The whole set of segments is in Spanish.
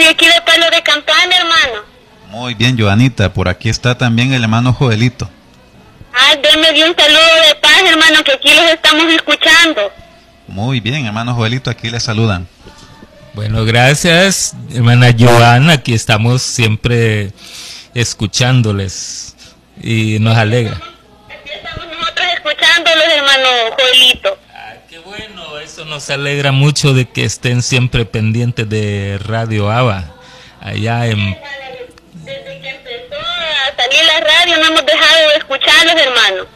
soy aquí de Palo de Campana, hermano. Muy bien, Joanita, por aquí está también el hermano Joelito. Denme un saludo de paz, hermano, que aquí los estamos escuchando. Muy bien, hermano Joelito, aquí les saludan. Bueno, gracias, hermana Joana, aquí estamos siempre escuchándoles y nos alegra. Aquí estamos nosotros escuchándolos, hermano Joelito. Qué bueno, eso nos alegra mucho de que estén siempre pendientes de Radio Aba, allá en... Desde que empezó a salir la radio no hemos dejado de escucharlos, hermano.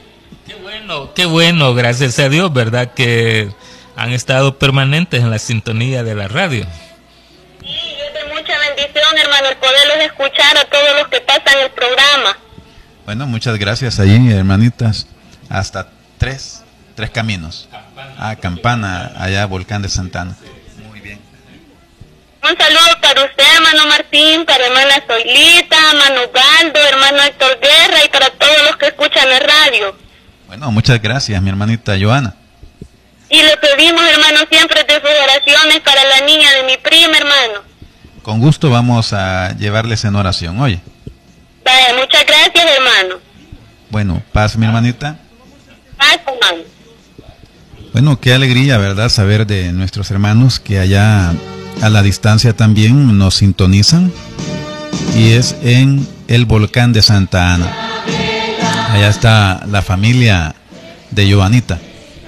Qué bueno, gracias a Dios, ¿verdad? Que han estado permanentes en la sintonía de la radio. Sí, es de mucha bendición, hermano, el poderlos escuchar a todos los que pasan el programa. Bueno, muchas gracias allí, hermanitas. Hasta tres caminos. Campana, allá Volcán de Santana. Muy bien. Un saludo para usted, hermano Martín, para hermana Zoilita, hermano Galdo, hermano Héctor Guerra y para todos los que escuchan la radio. Bueno, muchas gracias, mi hermanita Joana. Y le pedimos, hermano, siempre de sus oraciones para la niña de mi prima, hermano. Con gusto vamos a llevarles en oración, oye. Vale, muchas gracias, hermano. Bueno, paz, mi hermanita. Paz, hermano. Bueno, qué alegría, ¿verdad? Saber de nuestros hermanos que allá a la distancia también nos sintonizan. Y es en el Volcán de Santa Ana. Allá está la familia de Joanita.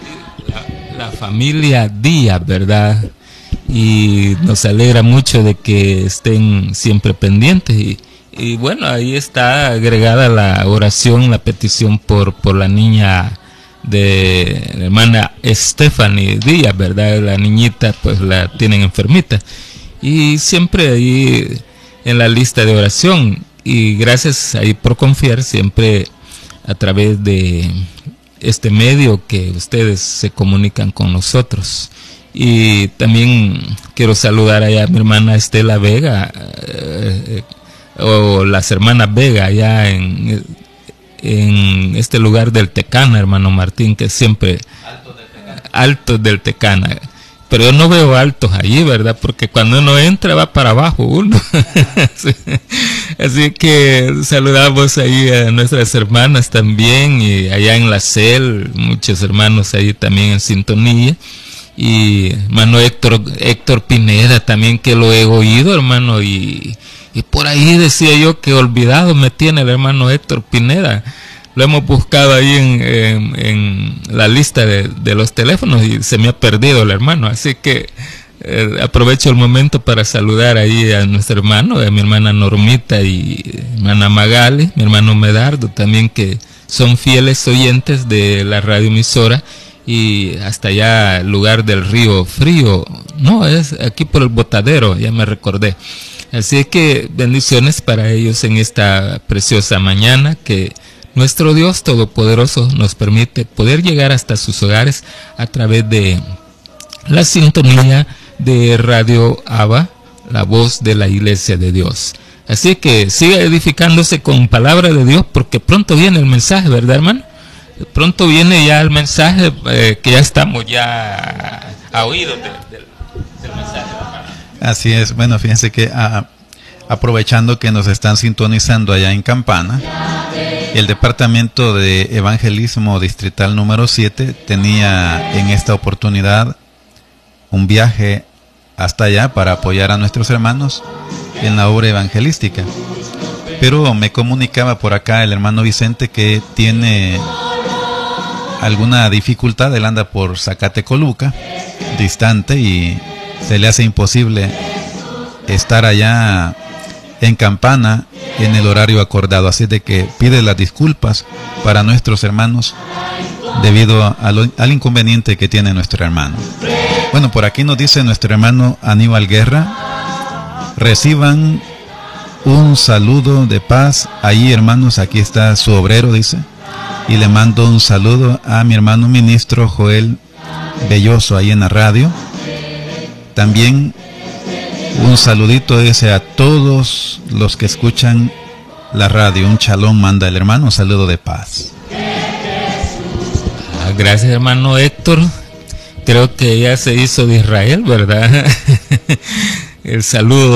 La familia Díaz, ¿verdad? Y nos alegra mucho de que estén siempre pendientes. Y bueno, ahí está agregada la oración, la petición por la niña de la hermana Stephanie Díaz, ¿verdad? La niñita pues la tienen enfermita. Y siempre ahí en la lista de oración. Y gracias ahí por confiar siempre a través de este medio que ustedes se comunican con nosotros. Y también quiero saludar allá a mi hermana Estela Vega, o las hermanas Vega allá en este lugar del Tecana, hermano Martín, que siempre altos del Tecana. Pero yo no veo altos allí, ¿verdad? Porque cuando uno entra va para abajo uno. Así que saludamos ahí a nuestras hermanas también, y allá en la CEL, muchos hermanos ahí también en sintonía. Y hermano Héctor Pineda también, que lo he oído, hermano, y por ahí decía yo que olvidado me tiene el hermano Héctor Pineda. Lo hemos buscado ahí en la lista de los teléfonos y se me ha perdido el hermano. Así que aprovecho el momento para saludar ahí a nuestro hermano, a mi hermana Normita y hermana Magali, mi hermano Medardo también, que son fieles oyentes de la radioemisora. Y hasta allá, el lugar del Río Frío, no, es aquí por el Botadero, ya me recordé. Así que bendiciones para ellos en esta preciosa mañana, que nuestro Dios Todopoderoso nos permite poder llegar hasta sus hogares a través de la sintonía de Radio Aba, la voz de la Iglesia de Dios. Así que siga edificándose con palabra de Dios, porque pronto viene el mensaje, ¿verdad, hermano? Pronto viene ya el mensaje, que ya estamos ya a oídos del mensaje. Así es. Bueno, fíjense que aprovechando que nos están sintonizando allá en Campana, el Departamento de Evangelismo Distrital número 7 tenía en esta oportunidad un viaje hasta allá para apoyar a nuestros hermanos en la obra evangelística. Pero me comunicaba por acá el hermano Vicente que tiene alguna dificultad. Él anda por Zacatecoluca, distante, y se le hace imposible estar allá en Campana en el horario acordado. Así de que pide las disculpas para nuestros hermanos debido al inconveniente que tiene nuestro hermano. Bueno, por aquí nos dice nuestro hermano Aníbal Guerra: reciban un saludo de paz ahí, hermanos. Aquí está su obrero, dice. Y le mando un saludo a mi hermano ministro Joel Belloso ahí en la radio. También un saludito dice a todos los que escuchan la radio. Un shalom manda el hermano, un saludo de paz. Gracias, hermano Héctor. Creo que ya se hizo de Israel, ¿verdad? El saludo